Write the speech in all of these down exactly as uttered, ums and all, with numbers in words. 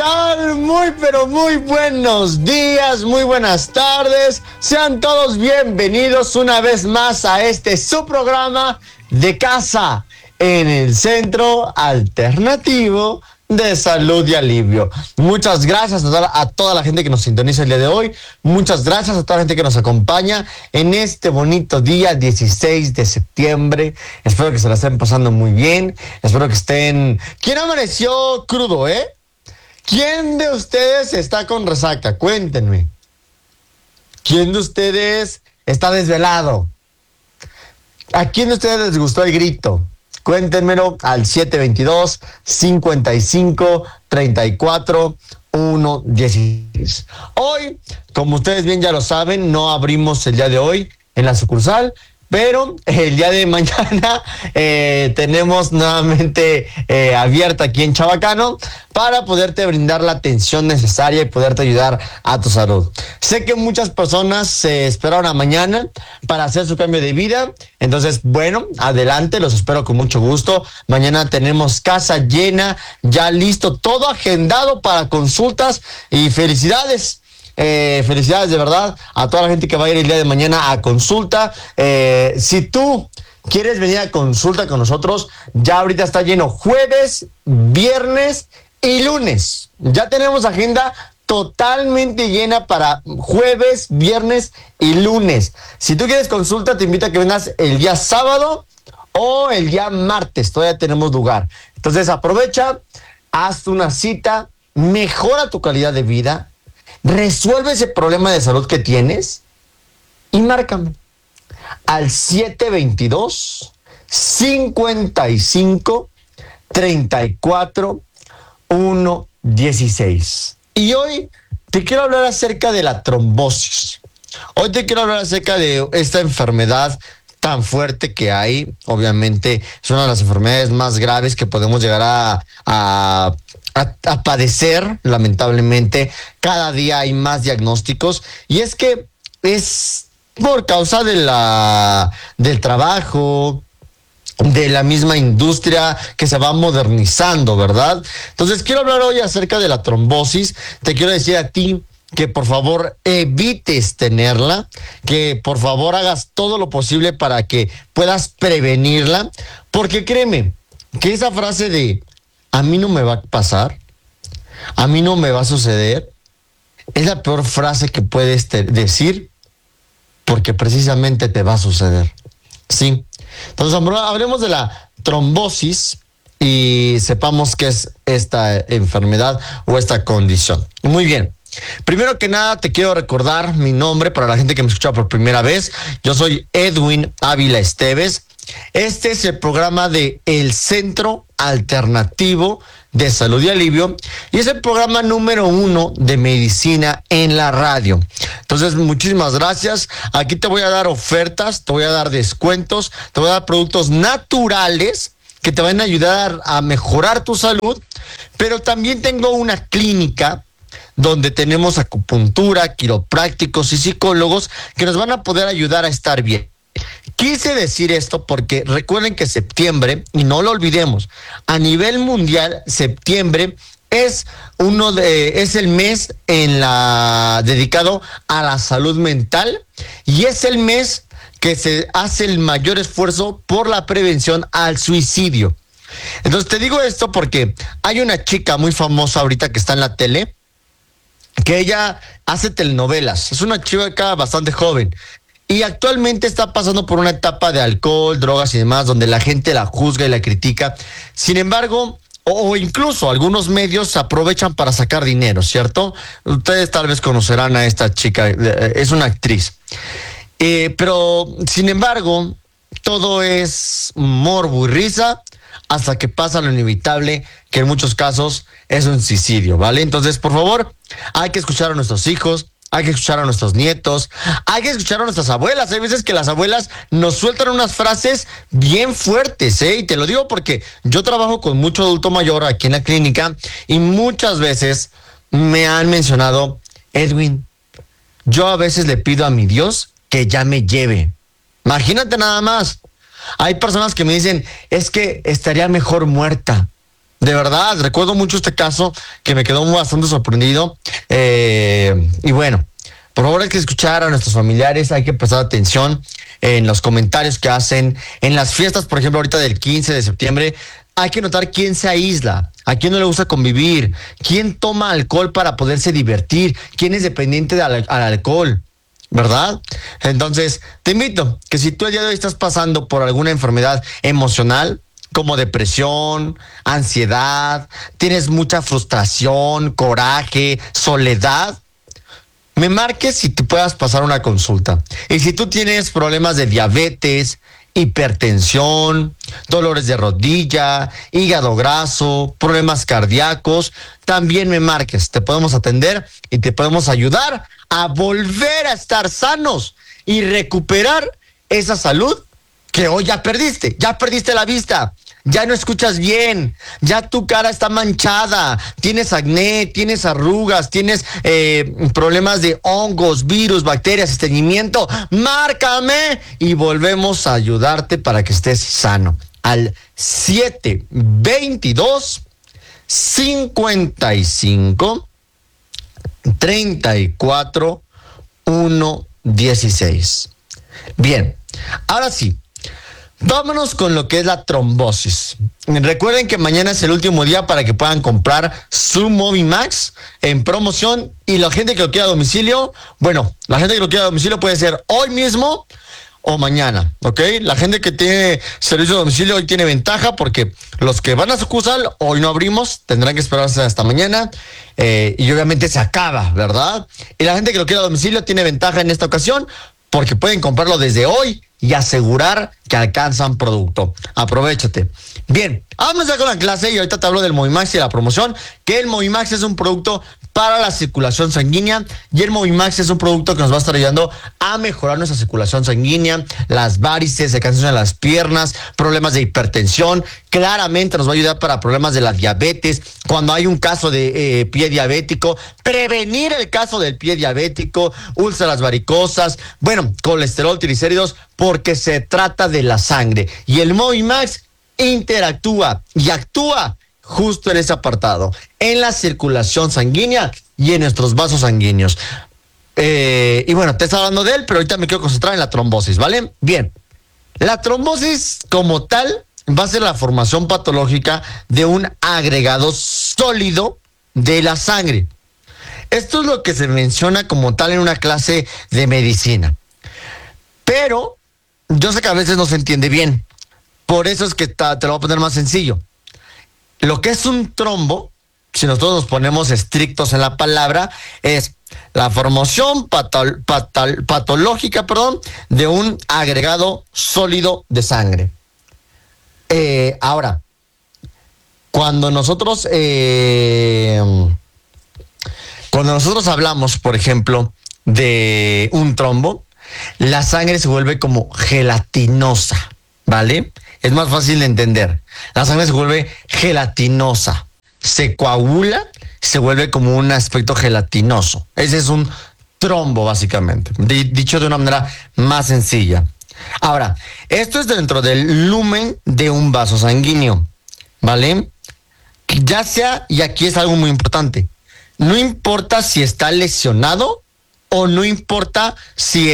tal? Muy pero muy buenos días, muy buenas tardes. Sean todos bienvenidos una vez más a este su programa de casa en el Centro Alternativo de Salud y Alivio. Muchas gracias a toda, a toda la gente que nos sintoniza el día de hoy. Muchas gracias a toda la gente que nos acompaña en este bonito día dieciséis de septiembre. Espero que se la estén pasando muy bien. Espero que estén... ¿Quién amaneció crudo, eh? ¿Quién de ustedes está con resaca? Cuéntenme. ¿Quién de ustedes está desvelado? ¿A quién de ustedes les gustó el grito? Cuéntenmelo al siete veintidós, cincuenta y cinco, treinta y cuatro, uno dieciséis. Hoy, como ustedes bien ya lo saben, no abrimos el día de hoy en la sucursal, pero el día de mañana eh, tenemos nuevamente eh, abierta aquí en Chabacano para poderte brindar la atención necesaria y poderte ayudar a tu salud. Sé que muchas personas se esperaron a mañana para hacer su cambio de vida, entonces, bueno, adelante, los espero con mucho gusto. Mañana tenemos casa llena, ya listo, todo agendado para consultas y felicidades. Eh, felicidades de verdad a toda la gente que va a ir el día de mañana a consulta. Eh, si tú quieres venir a consulta con nosotros, ya ahorita está lleno jueves, viernes y lunes. Ya tenemos agenda totalmente llena para jueves, viernes y lunes. Si tú quieres consulta, te invito a que vengas el día sábado o el día martes. Todavía tenemos lugar. Entonces aprovecha, haz una cita, mejora tu calidad de vida, resuelve ese problema de salud que tienes y márcame al siete veintidós, cincuenta y cinco, treinta y cuatro, uno dieciséis. Y hoy te quiero hablar acerca de la trombosis. Hoy te quiero hablar acerca de esta enfermedad tan fuerte que hay. Obviamente es una de las enfermedades más graves que podemos llegar a, a, a, a padecer, lamentablemente. Cada día hay más diagnósticos y es que es por causa de la, del trabajo, de la misma industria que se va modernizando, ¿verdad? Entonces quiero hablar hoy acerca de la trombosis. Te quiero decir a ti que por favor evites tenerla, que por favor hagas todo lo posible para que puedas prevenirla, porque créeme que esa frase de a mí no me va a pasar, a mí no me va a suceder, es la peor frase que puedes te- decir, porque precisamente te va a suceder, ¿sí? Entonces hablemos de la trombosis y sepamos qué es esta enfermedad o esta condición. Muy bien. Primero que nada, te quiero recordar mi nombre para la gente que me escucha por primera vez. Yo soy Edwin Ávila Esteves. Este es el programa de El Centro Alternativo de Salud y Alivio y es el programa número uno de medicina en la radio. Entonces, muchísimas gracias. Aquí te voy a dar ofertas, te voy a dar descuentos, te voy a dar productos naturales que te van a ayudar a mejorar tu salud, pero también tengo una clínica donde tenemos acupuntura, quiroprácticos y psicólogos que nos van a poder ayudar a estar bien. Quise decir esto porque recuerden que septiembre, y no lo olvidemos, a nivel mundial, septiembre es uno de, es el mes en la dedicado a la salud mental y es el mes que se hace el mayor esfuerzo por la prevención al suicidio. Entonces te digo esto porque hay una chica muy famosa ahorita que está en la tele, que ella hace telenovelas, es una chica bastante joven y actualmente está pasando por una etapa de alcohol, drogas y demás, donde la gente la juzga y la critica. Sin embargo, o, o incluso algunos medios se aprovechan para sacar dinero, ¿cierto? Ustedes tal vez conocerán a esta chica, es una actriz. Eh, pero, sin embargo, todo es morbo y risa hasta que pasa lo inevitable, que en muchos casos es un suicidio, ¿vale? Entonces, por favor, hay que escuchar a nuestros hijos, hay que escuchar a nuestros nietos, hay que escuchar a nuestras abuelas. Hay veces que las abuelas nos sueltan unas frases bien fuertes, ¿eh? Y te lo digo porque yo trabajo con mucho adulto mayor aquí en la clínica y muchas veces me han mencionado, Edwin, yo a veces le pido a mi Dios que ya me lleve. Imagínate nada más. Hay personas que me dicen, es que estaría mejor muerta. De verdad, recuerdo mucho este caso que me quedó bastante sorprendido. Eh, y bueno, por favor hay que escuchar a nuestros familiares, hay que prestar atención en los comentarios que hacen. En las fiestas, por ejemplo, ahorita del quince de septiembre, hay que notar quién se aísla, a quién no le gusta convivir, quién toma alcohol para poderse divertir, quién es dependiente de al, al alcohol, ¿verdad? Entonces, te invito que si tú el día de hoy estás pasando por alguna enfermedad emocional, como depresión, ansiedad, tienes mucha frustración, coraje, soledad, me marques si te puedas pasar una consulta. Y si tú tienes problemas de diabetes, hipertensión, dolores de rodilla, hígado graso, problemas cardíacos, también me marques. Te podemos atender y te podemos ayudar a volver a estar sanos y recuperar esa salud que hoy ya perdiste. Ya perdiste la vista. Ya no escuchas bien, ya tu cara está manchada, tienes acné, tienes arrugas, tienes eh, problemas de hongos, virus, bacterias, estreñimiento. Márcame y volvemos a ayudarte para que estés sano. Al siete veintidós, cincuenta y cinco, treinta y cuatro, uno dieciséis. Bien, ahora sí. Vámonos con lo que es la trombosis. Recuerden que mañana es el último día para que puedan comprar su Movimax en promoción, y la gente que lo quiera a domicilio, bueno, la gente que lo quiera a domicilio puede ser hoy mismo o mañana, ¿ok? La gente que tiene servicio de domicilio hoy tiene ventaja, porque los que van a sucursal hoy no abrimos, tendrán que esperarse hasta mañana, eh, y obviamente se acaba, ¿verdad? Y la gente que lo quiera a domicilio tiene ventaja en esta ocasión, porque pueden comprarlo desde hoy y asegurar que alcanzan producto. Aprovéchate. Bien, vamos ya con la clase y ahorita te hablo del Movimax y de la promoción, que el Movimax es un producto para la circulación sanguínea, y el Movimax es un producto que nos va a estar ayudando a mejorar nuestra circulación sanguínea, las varices, el cansancio en las piernas, problemas de hipertensión. Claramente nos va a ayudar para problemas de la diabetes, cuando hay un caso de eh, pie diabético, prevenir el caso del pie diabético, úlceras varicosas, bueno, colesterol, triglicéridos, porque se trata de la sangre, y el Movimax interactúa y actúa justo en ese apartado, en la circulación sanguínea y en nuestros vasos sanguíneos. Eh, y bueno, te estaba hablando de él, pero ahorita me quiero concentrar en la trombosis, ¿vale? Bien, la trombosis como tal va a ser la formación patológica de un agregado sólido de la sangre. Esto es lo que se menciona como tal en una clase de medicina. Pero yo sé que a veces no se entiende bien. Por eso es que ta, te lo voy a poner más sencillo. Lo que es un trombo, si nosotros nos ponemos estrictos en la palabra, es la formación patol, patol, patológica, perdón, de un agregado sólido de sangre. Eh, ahora, cuando nosotros, eh, cuando nosotros hablamos, por ejemplo, de un trombo, la sangre se vuelve como gelatinosa, ¿vale? Es más fácil de entender. La sangre se vuelve gelatinosa, se coagula, se vuelve como un aspecto gelatinoso. Ese es un trombo, básicamente, dicho de una manera más sencilla. Ahora, esto es dentro del lumen de un vaso sanguíneo, ¿vale? Ya sea, y aquí es algo muy importante, no importa si está lesionado o no importa si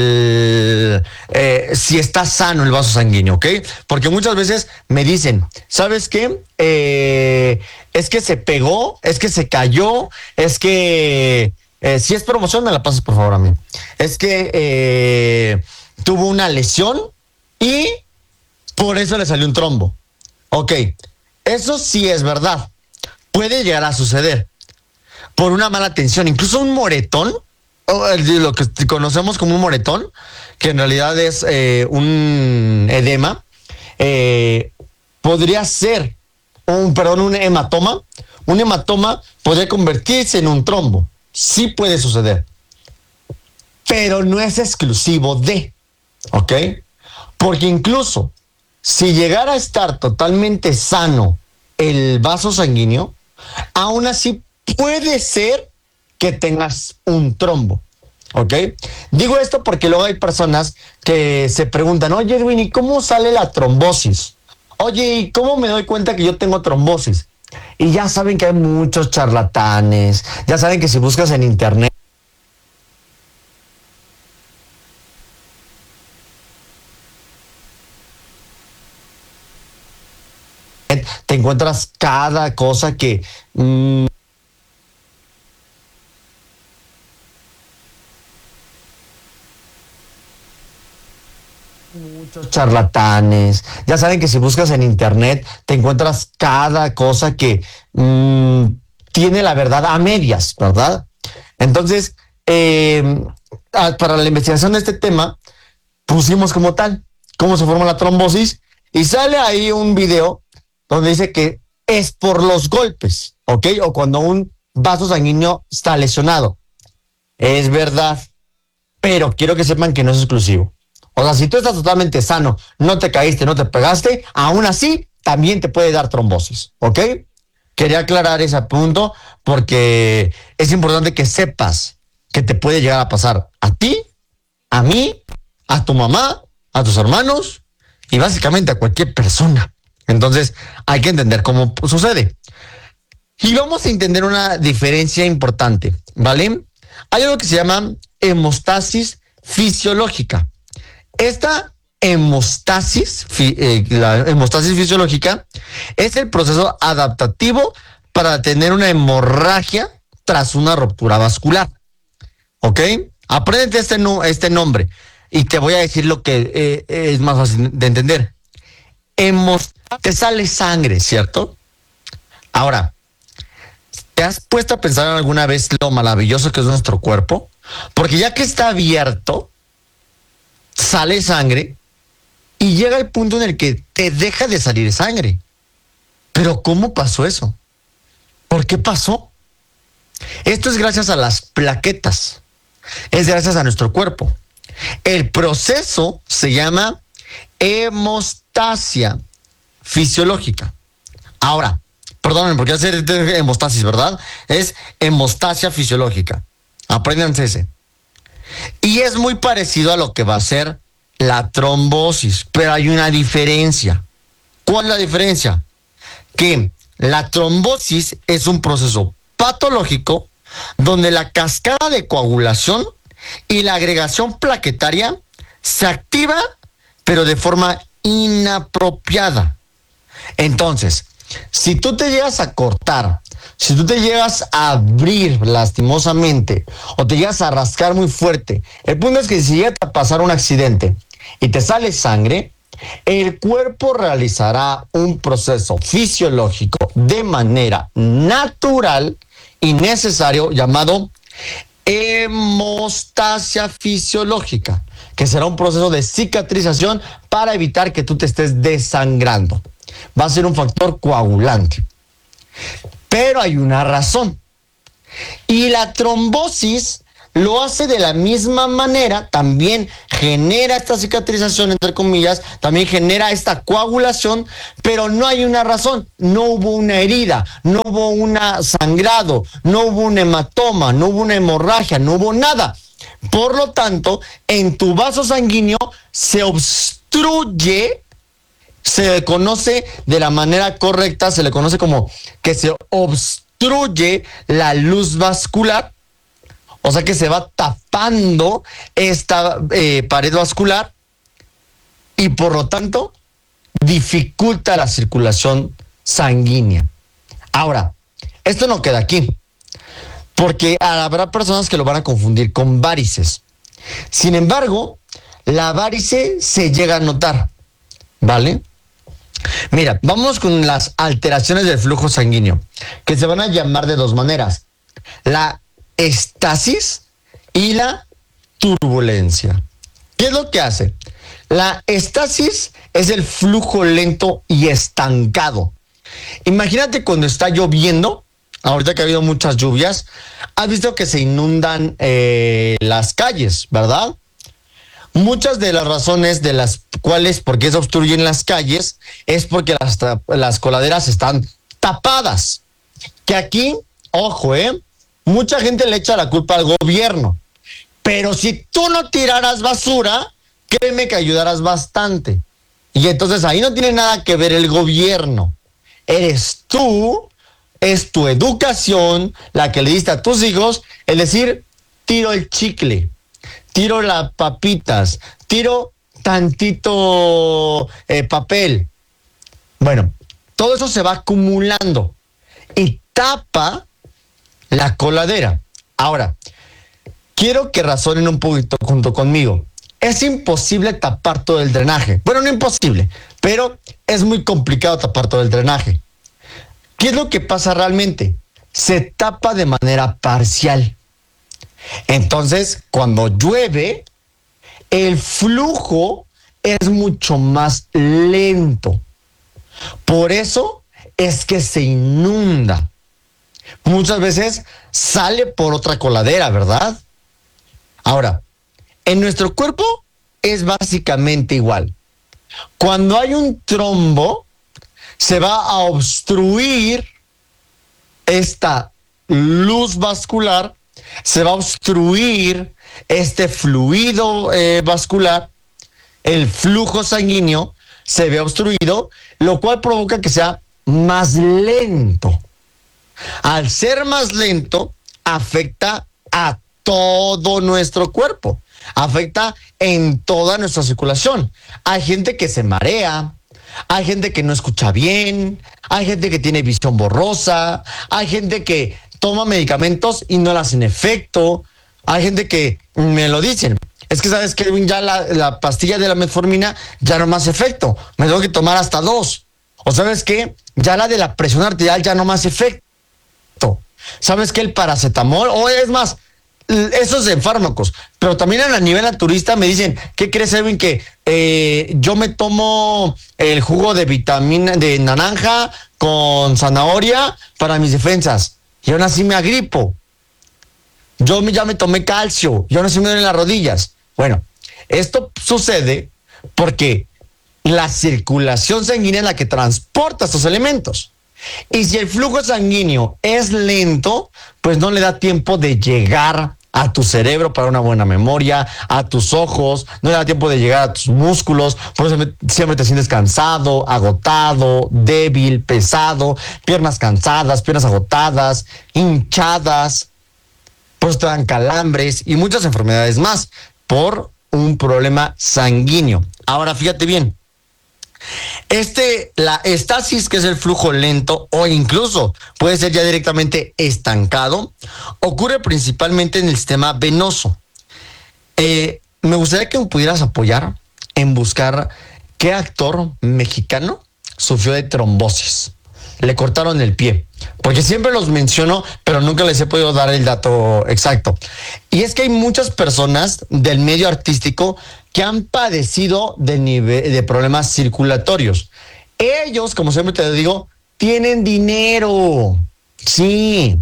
el eh, si está sano el vaso sanguíneo, ¿ok? Porque muchas veces me dicen, ¿sabes qué? Eh, es que se pegó, es que se cayó, es que eh, si es promoción, me la pasas por favor a mí. Es que eh, tuvo una lesión y por eso le salió un trombo. Ok, eso sí es verdad. Puede llegar a suceder por una mala tensión, incluso un moretón, lo que conocemos como un moretón, que en realidad es eh, un edema, eh, podría ser un, perdón, un hematoma. Un hematoma podría convertirse en un trombo. Sí puede suceder, pero no es exclusivo de, ¿ok? Porque incluso si llegara a estar totalmente sano el vaso sanguíneo, aún así puede ser que tengas un trombo, ¿ok? Digo esto porque luego hay personas que se preguntan, oye, Edwin, ¿y cómo sale la trombosis? Oye, ¿y cómo me doy cuenta que yo tengo trombosis? Y ya saben que hay muchos charlatanes, ya saben que si buscas en internet, te encuentras cada cosa que... Mmm, muchos charlatanes. Ya saben que si buscas en internet te encuentras cada cosa que mmm, tiene la verdad a medias, ¿verdad? Entonces, eh, para la investigación de este tema, pusimos como tal cómo se forma la trombosis y sale ahí un video donde dice que es por los golpes, ¿ok? O cuando un vaso sanguíneo está lesionado. Es verdad, pero quiero que sepan que no es exclusivo. O sea, si tú estás totalmente sano, no te caíste, no te pegaste, aún así también te puede dar trombosis, ¿ok? Quería aclarar ese punto porque es importante que sepas que te puede llegar a pasar a ti, a mí, a tu mamá, a tus hermanos y básicamente a cualquier persona. Entonces hay que entender cómo sucede. Y vamos a entender una diferencia importante, ¿vale? Hay algo que se llama hemostasis fisiológica. Esta hemostasis, eh, la hemostasis fisiológica, es el proceso adaptativo para tener una hemorragia tras una ruptura vascular. ¿Ok? Apréndete este, no, este nombre y te voy a decir lo que eh, es más fácil de entender. Hemos, te sale sangre, ¿cierto? Ahora, ¿te has puesto a pensar alguna vez lo maravilloso que es nuestro cuerpo? Porque ya que está abierto, sale sangre y llega el punto en el que te deja de salir sangre. Pero ¿cómo pasó eso? ¿Por qué pasó? Esto es gracias a las plaquetas. Es gracias a nuestro cuerpo. El proceso se llama hemostasia fisiológica. Ahora, perdónenme, porque hacer hemostasis, ¿verdad? Es hemostasia fisiológica. Apréndanse ese. Y es muy parecido a lo que va a ser la trombosis, pero hay una diferencia. ¿Cuál es la diferencia? Que la trombosis es un proceso patológico donde la cascada de coagulación y la agregación plaquetaria se activa, pero de forma inapropiada. Entonces, si tú te llegas a cortar, si tú te llegas a abrir lastimosamente o te llegas a rascar muy fuerte, el punto es que si llega a pasar un accidente y te sale sangre, el cuerpo realizará un proceso fisiológico de manera natural y necesario llamado hemostasia fisiológica, que será un proceso de cicatrización para evitar que tú te estés desangrando. Va a ser un factor coagulante. Pero hay una razón. Y la trombosis lo hace de la misma manera, también genera esta cicatrización, entre comillas, también genera esta coagulación, pero no hay una razón. No hubo una herida, no hubo un sangrado, no hubo un hematoma, no hubo una hemorragia, no hubo nada. Por lo tanto, en tu vaso sanguíneo se obstruye. Se le conoce de la manera correcta, se le conoce como que se obstruye la luz vascular, o sea que se va tapando esta eh, pared vascular y por lo tanto dificulta la circulación sanguínea. Ahora, esto no queda aquí, porque habrá personas que lo van a confundir con varices. Sin embargo, la varice se llega a notar, ¿vale? Mira, vamos con las alteraciones del flujo sanguíneo, que se van a llamar de dos maneras: la estasis y la turbulencia. ¿Qué es lo que hace? La estasis es el flujo lento y estancado. Imagínate cuando está lloviendo, ahorita que ha habido muchas lluvias, has visto que se inundan eh, las calles, ¿verdad? Muchas de las razones de las cuales por qué se obstruyen las calles es porque las, las coladeras están tapadas. Que aquí, ojo, eh, mucha gente le echa la culpa al gobierno. Pero si tú no tiraras basura, créeme que ayudarás bastante. Y entonces ahí no tiene nada que ver el gobierno. Eres tú es tu educación la que le diste a tus hijos, es decir, tiro el chicle, tiro las papitas, tiro tantito eh, papel. Bueno, todo eso se va acumulando y tapa la coladera. Ahora, quiero que razonen un poquito junto conmigo. Es imposible tapar todo el drenaje. Bueno, no imposible, pero es muy complicado tapar todo el drenaje. ¿Qué es lo que pasa realmente? Se tapa de manera parcial. Entonces, cuando llueve, el flujo es mucho más lento. Por eso es que se inunda. Muchas veces sale por otra coladera, ¿verdad? Ahora, en nuestro cuerpo es básicamente igual. Cuando hay un trombo, se va a obstruir esta luz vascular, se va a obstruir este fluido eh, vascular, el flujo sanguíneo se ve obstruido, lo cual provoca que sea más lento. Al ser más lento, afecta a todo nuestro cuerpo, afecta en toda nuestra circulación. Hay gente que se marea, hay gente que no escucha bien, hay gente que tiene visión borrosa, hay gente que toma medicamentos y no le hacen efecto, hay gente que me lo dicen, es que sabes que ya la, la pastilla de la metformina ya no me hace efecto, me tengo que tomar hasta dos. O sabes qué, ya la de la presión arterial ya no me hace efecto. ¿Sabes qué? El paracetamol, o es más, esos de fármacos, pero también a nivel naturista me dicen, ¿qué crees, Edwin? Que eh, yo me tomo el jugo de vitamina de naranja con zanahoria para mis defensas y aún así me agripo. Yo me, ya me tomé calcio y aún así me duelen las rodillas. Bueno, esto sucede porque la circulación sanguínea es la que transporta estos elementos. Y si el flujo sanguíneo es lento, pues no le da tiempo de llegar a tu cerebro para una buena memoria, a tus ojos, no le da tiempo de llegar a tus músculos, por eso siempre te sientes cansado, agotado, débil, pesado, piernas cansadas, piernas agotadas, hinchadas, por eso te dan calambres y muchas enfermedades más por un problema sanguíneo. Ahora fíjate bien. Este, la estasis, que es el flujo lento o incluso puede ser ya directamente estancado, ocurre principalmente en el sistema venoso. Eh, me gustaría que me pudieras apoyar en buscar qué actor mexicano sufrió de trombosis. Le cortaron el pie, porque siempre los menciono, pero nunca les he podido dar el dato exacto. Y es que hay muchas personas del medio artístico que han padecido de, nivel, de problemas circulatorios. Ellos, como siempre te digo, tienen dinero. Sí.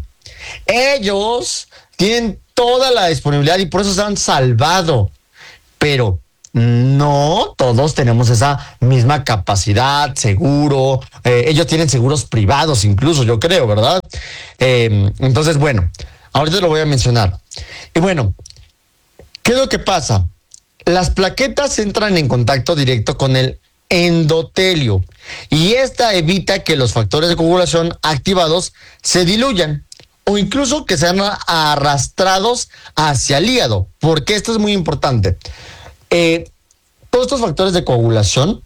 Ellos tienen toda la disponibilidad y por eso se han salvado. Pero no todos tenemos esa misma capacidad, seguro. Eh, ellos tienen seguros privados incluso, yo creo, ¿verdad? Eh, entonces, bueno, ahorita lo voy a mencionar. Y bueno, ¿qué es lo que pasa? Las plaquetas entran en contacto directo con el endotelio y esta evita que los factores de coagulación activados se diluyan o incluso que sean arrastrados hacia el hígado, porque esto es muy importante. Eh, todos estos factores de coagulación,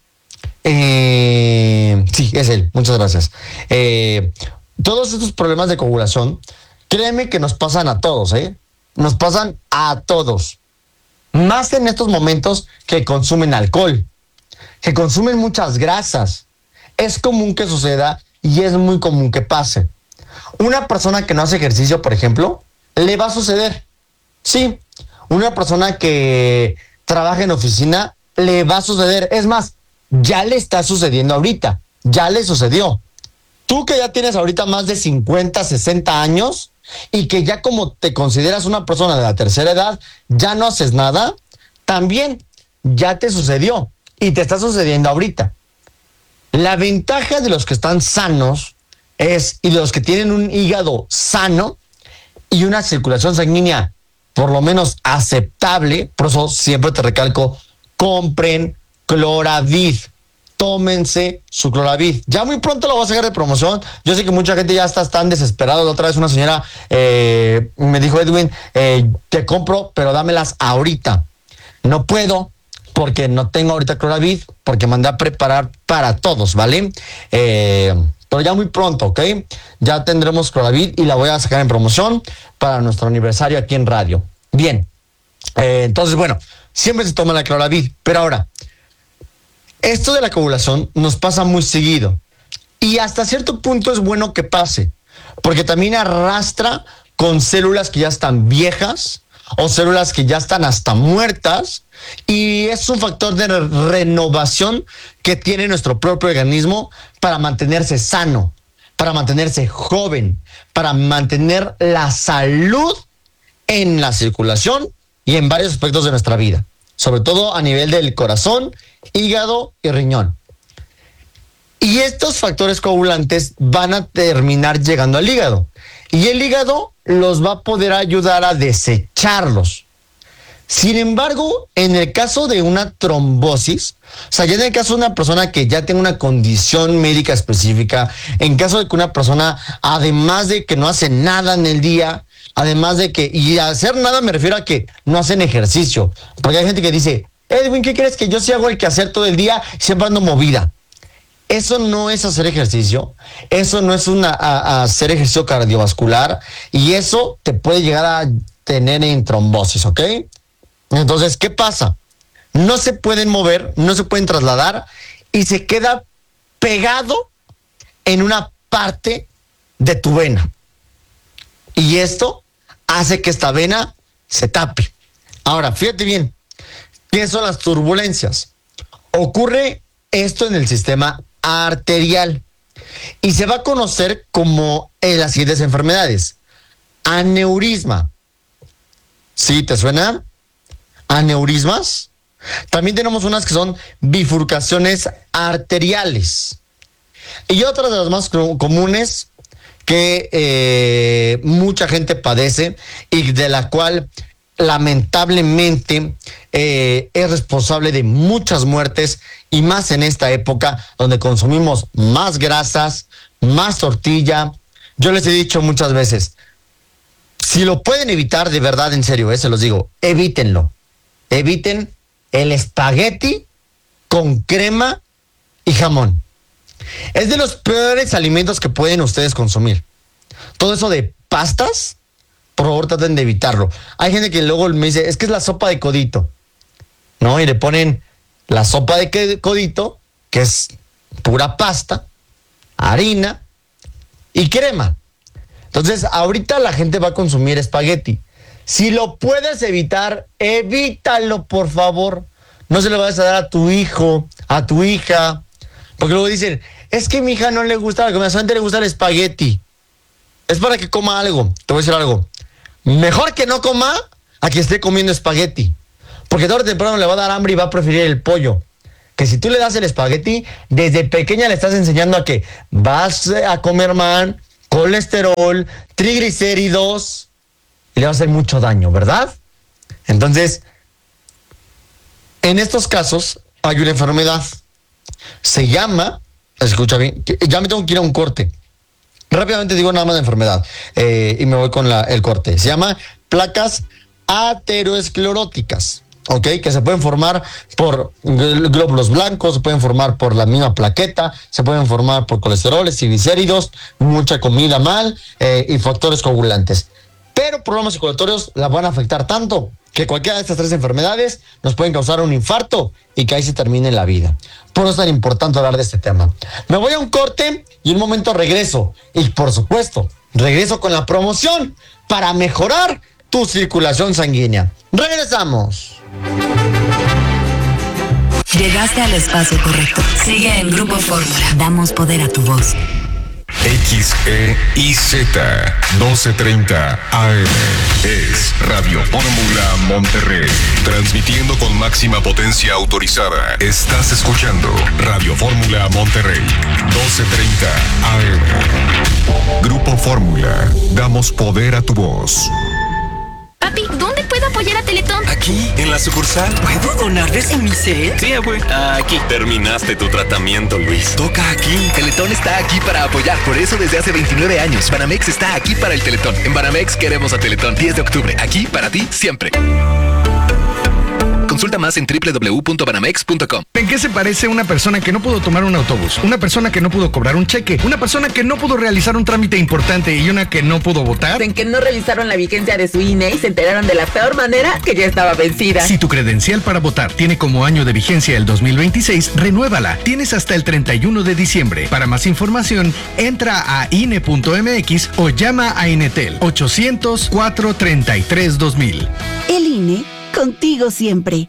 eh, sí, es él, muchas gracias. Eh, todos estos problemas de coagulación, créeme que nos pasan a todos, ¿eh? Nos pasan a todos. Más en estos momentos que consumen alcohol, que consumen muchas grasas. Es común que suceda y es muy común que pase. Una persona que no hace ejercicio, por ejemplo, le va a suceder. Sí, una persona que trabaja en oficina, le va a suceder. Es más, ya le está sucediendo ahorita. Ya le sucedió. Tú que ya tienes ahorita más de cincuenta, sesenta años y que ya como te consideras una persona de la tercera edad, ya no haces nada, también ya te sucedió y te está sucediendo ahorita. La ventaja de los que están sanos es, y de los que tienen un hígado sano y una circulación sanguínea por lo menos aceptable, por eso siempre te recalco, compren Cloravid. tómense su Cloravid. Ya muy pronto lo voy a sacar de promoción. Yo sé que mucha gente ya está tan desesperada. La otra vez una señora eh, me dijo, Edwin, eh, te compro, pero dámelas ahorita. No puedo porque no tengo ahorita Cloravid, porque mandé a preparar para todos, ¿vale? Eh, pero ya muy pronto, ¿ok? Ya tendremos Cloravid y la voy a sacar en promoción para nuestro aniversario aquí en radio. Bien, eh, entonces, bueno, siempre se toma la Cloravid, pero ahora, esto de la coagulación nos pasa muy seguido y hasta cierto punto es bueno que pase, porque también arrastra con células que ya están viejas o células que ya están hasta muertas, y es un factor de re- renovación que tiene nuestro propio organismo para mantenerse sano, para mantenerse joven, para mantener la salud en la circulación y en varios aspectos de nuestra vida, sobre todo a nivel del corazón, hígado y riñón. Y estos factores coagulantes van a terminar llegando al hígado. Y el hígado los va a poder ayudar a desecharlos. Sin embargo, en el caso de una trombosis, o sea, ya en el caso de una persona que ya tenga una condición médica específica, en caso de que una persona, además de que no hace nada en el día, además de que, y hacer nada me refiero a que no hacen ejercicio, porque hay gente que dice, Edwin, ¿qué crees? Que yo sí hago el quehacer todo el día y siempre ando movida. Eso no es hacer ejercicio, eso no es una, a, a hacer ejercicio cardiovascular, y eso te puede llegar a tener en trombosis, ¿ok? Entonces, ¿qué pasa? No se pueden mover, no se pueden trasladar y se queda pegado en una parte de tu vena. Y esto hace que esta vena se tape. Ahora, fíjate bien, ¿qué son las turbulencias? Ocurre esto en el sistema arterial y se va a conocer como en las siguientes enfermedades. Aneurisma. ¿Sí te suena? Aneurismas. También tenemos unas que son bifurcaciones arteriales. Y otras de las más comunes que eh, mucha gente padece y de la cual lamentablemente eh, es responsable de muchas muertes, y más en esta época donde consumimos más grasas, más tortilla. Yo les he dicho muchas veces, si lo pueden evitar, de verdad, en serio, eh, se los digo, evítenlo. Eviten el espagueti con crema y jamón. Es de los peores alimentos que pueden ustedes consumir. Todo eso de pastas, por favor, traten de evitarlo. Hay gente que luego me dice, es que es la sopa de codito, ¿no? Y le ponen la sopa de codito, que es pura pasta, harina y crema. Entonces, ahorita la gente va a consumir espagueti. Si lo puedes evitar, evítalo, por favor. No se lo vayas a dar a tu hijo, a tu hija, porque luego dicen, es que a mi hija no le gusta la comida, solamente le gusta el espagueti. Es para que coma algo. Te voy a decir algo. Mejor que no coma a que esté comiendo espagueti, porque tarde o temprano le va a dar hambre y va a preferir el pollo. Que si tú le das el espagueti, desde pequeña le estás enseñando a que vas a comer mal, colesterol, triglicéridos, y le va a hacer mucho daño, ¿verdad? Entonces, en estos casos hay una enfermedad. Se llama, escucha bien, ya me tengo que ir a un corte. Rápidamente digo nada más de enfermedad eh, y me voy con la, el corte. Se llama placas ateroscleróticas, ¿ok? Que se pueden formar por glóbulos blancos, se pueden formar por la misma plaqueta, se pueden formar por colesteroles, triglicéridos, mucha comida mal eh, y factores coagulantes. Pero problemas circulatorios la van a afectar tanto que cualquiera de estas tres enfermedades nos pueden causar un infarto y que ahí se termine la vida. Por eso es tan importante hablar de este tema. Me voy a un corte y en un momento regreso. Y por supuesto, regreso con la promoción para mejorar tu circulación sanguínea. Regresamos. Llegaste al espacio correcto. Sigue en Grupo Fórmula. Damos poder a tu voz. X E I Z doce treinta A M es Radio Fórmula Monterrey, transmitiendo con máxima potencia autorizada. Estás escuchando Radio Fórmula Monterrey, doce treinta A M. Grupo Fórmula, damos poder a tu voz. Papi, ¿dónde puedo apoyar a Teletón? Aquí, en la sucursal. ¿Puedo donarles en mi set? Sí, abue. Aquí. Terminaste tu tratamiento, Luis. Toca aquí. Teletón está aquí para apoyar. Por eso desde hace veintinueve años, Banamex está aquí para el Teletón. En Banamex queremos a Teletón. diez de octubre. Aquí para ti siempre. Consulta más en doble u doble u doble u punto banamex punto com. ¿En qué se parece una persona que no pudo tomar un autobús? Una persona que no pudo cobrar un cheque. Una persona que no pudo realizar un trámite importante y una que no pudo votar. En que no revisaron la vigencia de su I N E y se enteraron de la peor manera que ya estaba vencida. Si tu credencial para votar tiene como año de vigencia el dos mil veintiséis, renuévala. Tienes hasta el treinta y uno de diciembre. Para más información, entra a I N E punto M X o llama a Inetel ochocientos, cuatrocientos treinta y tres, dos mil. El I N E, contigo siempre.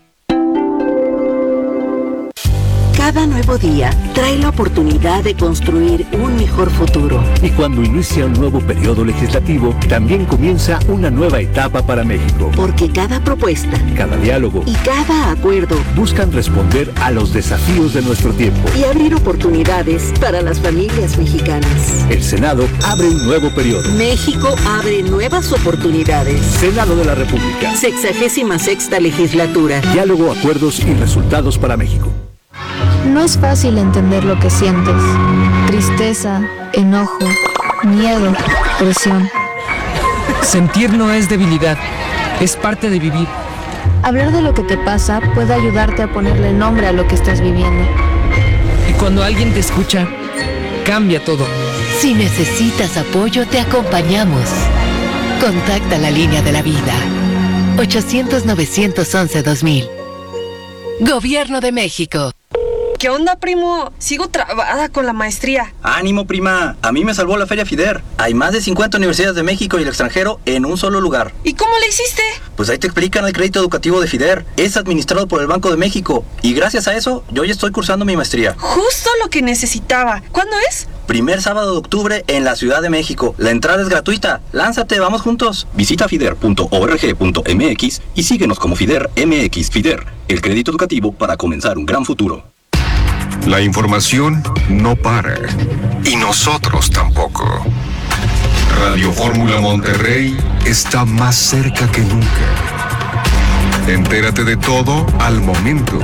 Cada nuevo día trae la oportunidad de construir un mejor futuro. Y cuando inicia un nuevo periodo legislativo, también comienza una nueva etapa para México. Porque cada propuesta, cada diálogo y cada acuerdo buscan responder a los desafíos de nuestro tiempo y abrir oportunidades para las familias mexicanas. El Senado abre un nuevo periodo. México abre nuevas oportunidades. Senado de la República. Sexagésima sexta legislatura. Diálogo, acuerdos y resultados para México. No es fácil entender lo que sientes. Tristeza, enojo, miedo, presión. Sentir no es debilidad, es parte de vivir. Hablar de lo que te pasa puede ayudarte a ponerle nombre a lo que estás viviendo. Y cuando alguien te escucha, cambia todo. Si necesitas apoyo, te acompañamos. Contacta la línea de la vida. ochocientos, novecientos once, dos mil. Gobierno de México. ¿Qué onda, primo? Sigo trabada con la maestría. ¡Ánimo, prima! A mí me salvó la Feria FIDER. Hay más de cincuenta universidades de México y el extranjero en un solo lugar. ¿Y cómo le hiciste? Pues ahí te explican el crédito educativo de FIDER. Es administrado por el Banco de México. Y gracias a eso, yo ya estoy cursando mi maestría. Justo lo que necesitaba. ¿Cuándo es? Primer sábado de octubre en la Ciudad de México. La entrada es gratuita. Lánzate, vamos juntos. Visita fider punto org punto m x y síguenos como FIDER M X. FIDER, el crédito educativo para comenzar un gran futuro. La información no para. Y nosotros tampoco. Radio Fórmula Monterrey está más cerca que nunca. Entérate de todo al momento.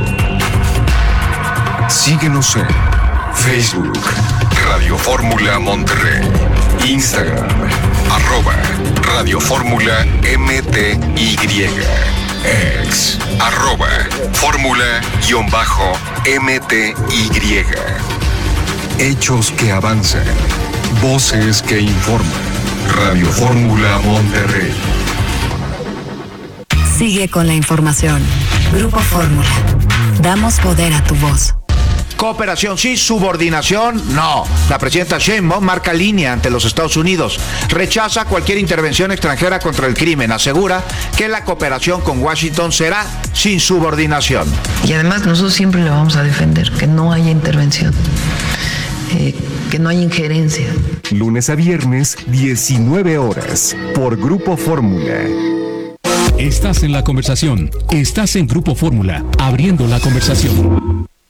Síguenos en Facebook, Radio Fórmula Monterrey. Instagram, arroba Radio Fórmula M T Y. Ex, arroba Fórmula-M T Y. Hechos que avanzan, voces que informan. Radio Fórmula Monterrey. Sigue con la información. Grupo Fórmula. Damos poder a tu voz. Cooperación sí, subordinación no. La presidenta Sheinbaum marca línea ante los Estados Unidos. Rechaza cualquier intervención extranjera contra el crimen. Asegura que la cooperación con Washington será sin subordinación. Y además nosotros siempre le vamos a defender que no haya intervención, eh, que no haya injerencia. Lunes a viernes, diecinueve horas, por Grupo Fórmula. Estás en la conversación. Estás en Grupo Fórmula, abriendo la conversación.